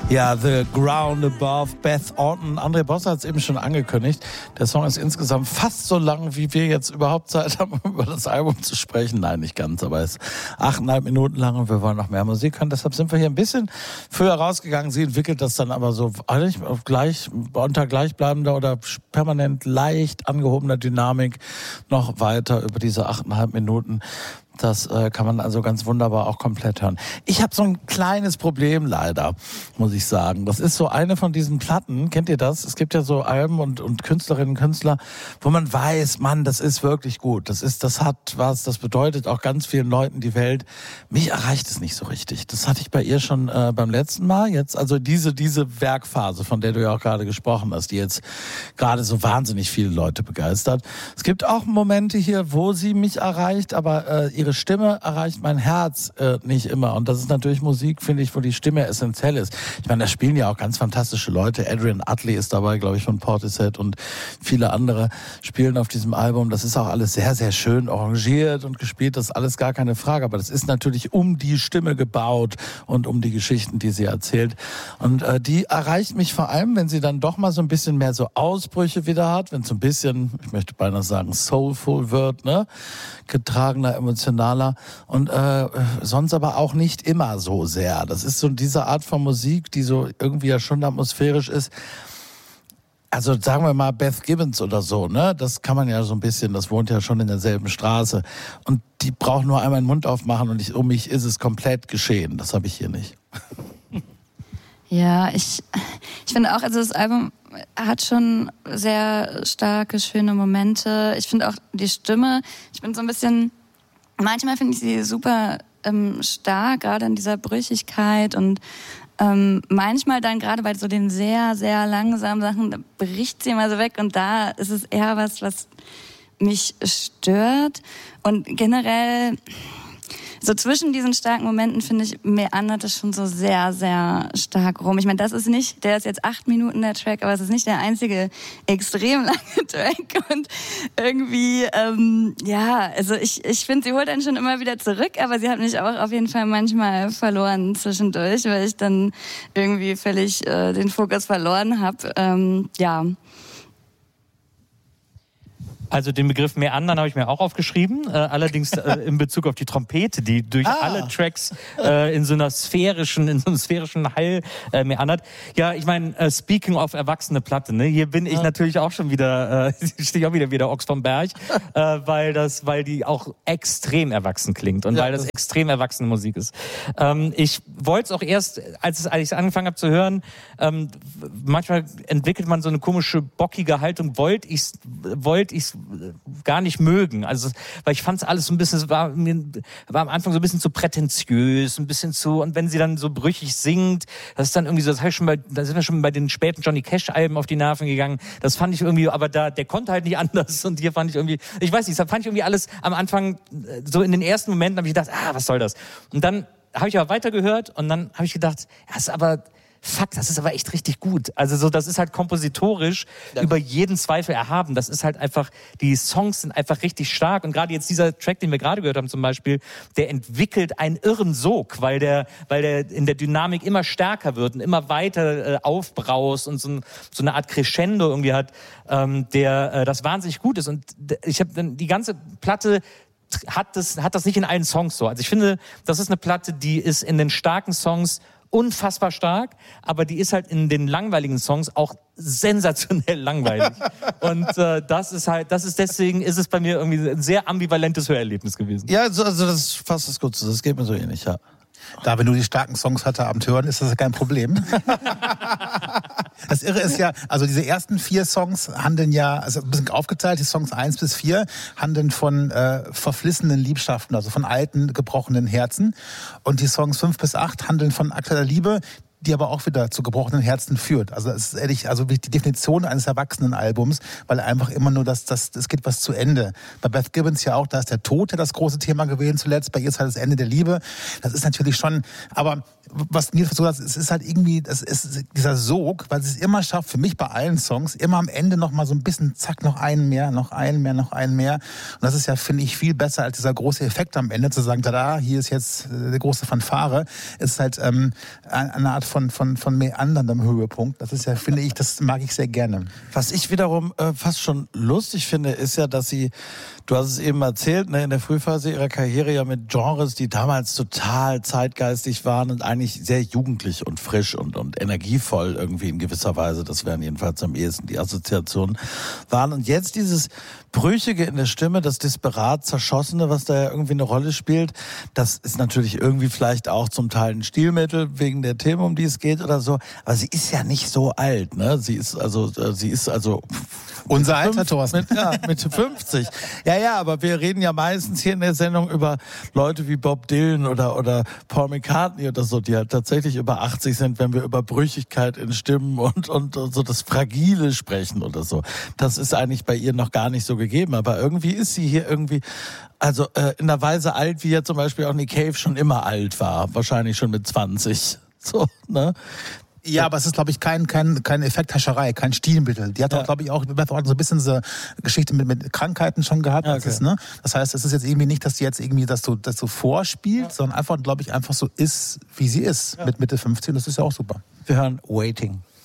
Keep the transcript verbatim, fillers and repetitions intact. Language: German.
Ja, The Ground Above, Beth Orton. André Bosse hat es eben schon angekündigt. Der Song ist insgesamt fast so lang, wie wir jetzt überhaupt Zeit haben, über das Album zu sprechen. Nein, nicht ganz, aber es ist achteinhalb Minuten lang und wir wollen noch mehr Musik hören. Deshalb sind wir hier ein bisschen früher rausgegangen. Sie entwickelt das dann aber so eigentlich gleich, unter gleichbleibender oder permanent leicht angehobener Dynamik noch weiter über diese achteinhalb Minuten. Das äh, kann man also ganz wunderbar auch komplett hören. Ich habe so ein kleines Problem leider, muss ich sagen. Das ist so eine von diesen Platten, kennt ihr das? Es gibt ja so Alben und, und Künstlerinnen und Künstler, wo man weiß, Mann, das ist wirklich gut. Das ist, das hat was, das bedeutet auch ganz vielen Leuten die Welt. Mich erreicht es nicht so richtig. Das hatte ich bei ihr schon äh, beim letzten Mal. Jetzt also diese diese Werkphase, von der du ja auch gerade gesprochen hast, die jetzt gerade so wahnsinnig viele Leute begeistert. Es gibt auch Momente hier, wo sie mich erreicht, aber äh, ihre Stimme erreicht mein Herz äh, nicht immer. Und das ist natürlich Musik, finde ich, wo die Stimme essentiell ist. Ich meine, da spielen ja auch ganz fantastische Leute. Adrian Utley ist dabei, glaube ich, von Portishead und viele andere spielen auf diesem Album. Das ist auch alles sehr, sehr schön arrangiert und gespielt. Das ist alles gar keine Frage. Aber das ist natürlich um die Stimme gebaut und um die Geschichten, die sie erzählt. Und äh, die erreicht mich vor allem, wenn sie dann doch mal so ein bisschen mehr so Ausbrüche wieder hat, wenn es so ein bisschen, ich möchte beinahe sagen, soulful wird, ne? Getragener, emotionaler und äh, sonst aber auch nicht immer so sehr. Das ist so diese Art von Musik, die so irgendwie ja schon atmosphärisch ist. Also sagen wir mal Beth Gibbons oder so, ne? Das kann man ja so ein bisschen, das wohnt ja schon in derselben Straße. Und die braucht nur einmal den Mund aufmachen und ich, um mich ist es komplett geschehen. Das habe ich hier nicht. Ja, ich, ich finde auch, also das Album hat schon sehr starke, schöne Momente. Ich finde auch die Stimme, ich bin so ein bisschen, manchmal finde ich sie super ähm, stark, gerade in dieser Brüchigkeit und ähm, manchmal dann gerade bei so den sehr, sehr langsamen Sachen, da bricht sie immer so weg und da ist es eher was, was mich stört und generell so zwischen diesen starken Momenten, finde ich, meandert es schon so sehr, sehr stark rum. Ich meine, das ist nicht, der ist jetzt acht Minuten der Track, aber es ist nicht der einzige extrem lange Track. Und irgendwie, ähm, ja, also ich, ich finde, sie holt einen schon immer wieder zurück, aber sie hat mich auch auf jeden Fall manchmal verloren zwischendurch, weil ich dann irgendwie völlig äh, den Fokus verloren habe. Ähm, ja. Also den Begriff Meandern habe ich mir auch aufgeschrieben, äh, allerdings äh, in Bezug auf die Trompete, die durch ah. alle Tracks äh, in so einer sphärischen, in so einem sphärischen Hall äh, meandert. Ja, ich meine, äh, speaking of erwachsene Platte, ne, hier bin ich ja. natürlich auch schon wieder, äh, stehe ich auch wieder wie der Ochs vom Berg, äh, weil das, weil die auch extrem erwachsen klingt und ja, weil das, das extrem erwachsene Musik ist. Ähm, ich wollte es auch erst, als, es, als ich angefangen habe zu hören, ähm, manchmal entwickelt man so eine komische bockige Haltung, wollte ich, wollte ich gar nicht mögen. Also, weil ich fand es alles so ein bisschen, es war, war am Anfang so ein bisschen zu prätentiös, ein bisschen zu, und wenn sie dann so brüchig singt, das ist dann irgendwie so, das heißt schon bei, da sind wir schon bei den späten Johnny Cash-Alben auf die Nerven gegangen. Das fand ich irgendwie, aber da, der konnte halt nicht anders und hier fand ich irgendwie, ich weiß nicht, da fand ich irgendwie alles am Anfang, so in den ersten Momenten habe ich gedacht, ah, was soll das? Und dann habe ich aber weitergehört und dann habe ich gedacht, ja, ist aber, fuck, das ist aber echt richtig gut. Also so, das ist halt kompositorisch ja. über jeden Zweifel erhaben. Das ist halt einfach, die Songs sind einfach richtig stark. Und gerade jetzt dieser Track, den wir gerade gehört haben zum Beispiel, der entwickelt einen irren Sog, weil der, weil der in der Dynamik immer stärker wird und immer weiter äh, aufbraust und so, ein, so eine Art Crescendo irgendwie hat, ähm, der äh, das wahnsinnig gut ist. Und ich habe dann die ganze Platte hat das, hat das nicht in allen Songs so. Also ich finde, das ist eine Platte, die ist in den starken Songs unfassbar stark, aber die ist halt in den langweiligen Songs auch sensationell langweilig. Und äh, das ist halt, das ist deswegen, ist es bei mir irgendwie ein sehr ambivalentes Hörerlebnis gewesen. Ja, also, also das ist fast das Gute, das geht mir so ähnlich, ja. Da, wenn du die starken Songs heute Abend hören, ist das ja kein Problem. Das Irre ist ja, also diese ersten vier Songs handeln ja, also ein bisschen aufgeteilt, die Songs eins bis vier handeln von äh, verflissenen Liebschaften, also von alten, gebrochenen Herzen. Und die Songs fünf bis acht handeln von aktueller Liebe, die aber auch wieder zu gebrochenen Herzen führt. Also es ist ehrlich, also die Definition eines Erwachsenenalbums, weil einfach immer nur das, das, es geht was zu Ende. Bei Beth Gibbons ja auch, da ist der Tod ja das große Thema gewesen zuletzt, bei ihr ist halt das Ende der Liebe. Das ist natürlich schon, aber was mir so ist, es ist halt irgendwie, das ist dieser Sog, weil sie es immer schafft, für mich bei allen Songs, immer am Ende noch mal so ein bisschen, zack, noch einen mehr, noch einen mehr, noch einen mehr. Und das ist ja, finde ich, viel besser als dieser große Effekt am Ende, zu sagen, tada, hier ist jetzt äh, der große Fanfare. Es ist halt ähm, eine Art von von, von, von meanderndem Höhepunkt. Das ist ja, finde ich, das mag ich sehr gerne. Was ich wiederum äh, fast schon lustig finde, ist ja, dass sie, du hast es eben erzählt, ne, in der Frühphase ihrer Karriere ja mit Genres, die damals total zeitgeistig waren und eigentlich sehr jugendlich und frisch und, und energievoll irgendwie in gewisser Weise, das wären jedenfalls am ehesten die Assoziationen, waren. Und jetzt dieses Brüchige in der Stimme, das Disparat Zerschossene, was da ja irgendwie eine Rolle spielt, das ist natürlich irgendwie vielleicht auch zum Teil ein Stilmittel wegen der Themen, um die es geht oder so. Aber sie ist ja nicht so alt, ne? Sie ist also, sie ist also unser alter Thorsten. Mit, ja, Mitte fünfzig. Ja, ja, aber wir reden ja meistens hier in der Sendung über Leute wie Bob Dylan oder, oder Paul McCartney oder so, die halt tatsächlich über achtzig sind, wenn wir über Brüchigkeit in Stimmen und, und, und so das Fragile sprechen oder so. Das ist eigentlich bei ihr noch gar nicht so gegeben, aber irgendwie ist sie hier irgendwie, also äh, in der Weise alt, wie ja zum Beispiel auch Nick Cave schon immer alt war, wahrscheinlich schon mit zwanzig. So, ne? Ja, aber es ist, glaube ich, kein, kein, kein Effekthascherei, kein Stilmittel. Die hat auch, ja. glaube ich, auch Beth Orton so ein bisschen so Geschichte mit, mit Krankheiten schon gehabt. Okay. Das, ist, ne? Das heißt, es ist jetzt irgendwie nicht, dass die jetzt irgendwie das so, das so vorspielt, ja. sondern einfach, glaube ich, einfach so ist, wie sie ist, ja. mit Mitte fünfzehn. Das ist ja auch super. Wir hören Waiting.